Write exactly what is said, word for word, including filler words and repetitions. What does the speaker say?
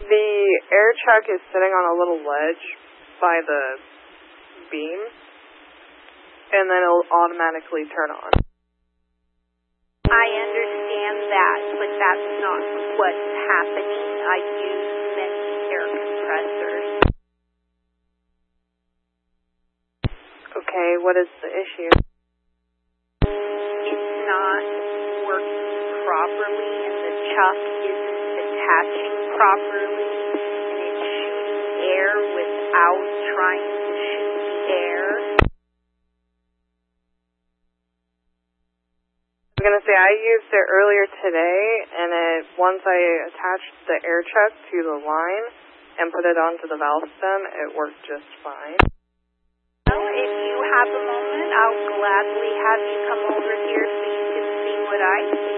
The air chuck is sitting on a little ledge by the beam, and then it'll automatically turn on. I understand that, but that's not what's happening. I use many air compressors. Okay, what is the issue? It's not working properly, and the chuck isn't attaching properly, and it's shooting air without trying to shoot the air. I was going to say, I used it earlier today, and it, once I attached the air chuck to the line and put it onto the valve stem, it worked just fine. Well, if you have a moment, I'll gladly have you come over here so you can see what I see.